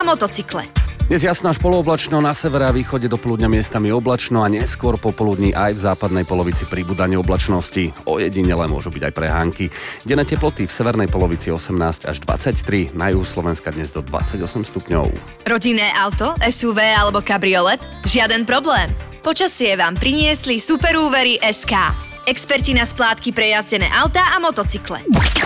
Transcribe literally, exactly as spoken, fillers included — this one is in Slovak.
motocykle. Dnes jasno až polooblačno, na severe a východe do poludňa miestami oblačno a neskôr popoludní aj v západnej polovici pribúdanie oblačnosti. Ojedinele môžu byť aj prehánky. Denné teploty v severnej polovici osemnásť až dvadsaťtri, na juhu Slovenska dnes do dvadsaťosem stupňov. Rodinné auto, es ú vé alebo kabriolet? Žiaden problém. Počasie vám priniesli Superúvery bodka es ká. Experti na splátky pre jazdené autá a motocykle.